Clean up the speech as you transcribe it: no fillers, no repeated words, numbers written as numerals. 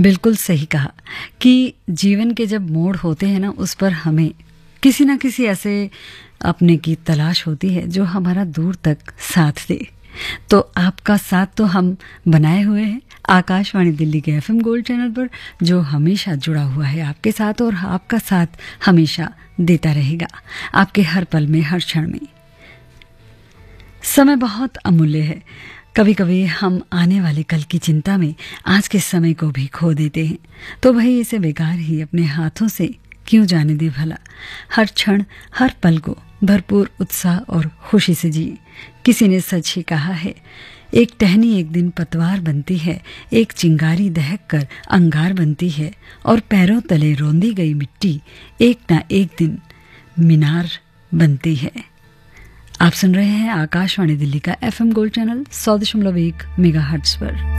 बिल्कुल सही कहा कि जीवन के जब मोड़ होते हैं ना, उस पर हमें किसी ना किसी ऐसे अपने की तलाश होती है जो हमारा दूर तक साथ दे। तो आपका साथ तो हम बनाए हुए हैं आकाशवाणी दिल्ली के एफएम गोल्ड चैनल पर, जो हमेशा जुड़ा हुआ है आपके साथ और आपका साथ हमेशा देता रहेगा आपके हर पल में, हर क्षण में। समय बहुत अमूल्य है। कभी कभी हम आने वाले कल की चिंता में आज के समय को भी खो देते हैं। तो भाई इसे बेकार ही अपने हाथों से क्यों जाने दे भला। हर क्षण, हर पल को भरपूर उत्साह और खुशी से जिए। किसी ने सच ही कहा है, एक टहनी एक दिन पतवार बनती है, एक चिंगारी दहक कर अंगार बनती है, और पैरों तले रौंदी गई मिट्टी एक ना एक दिन मीनार बनती है। आप सुन रहे हैं आकाशवाणी दिल्ली का एफएम गोल्ड चैनल 100.1 मेगाहर्ट्ज पर।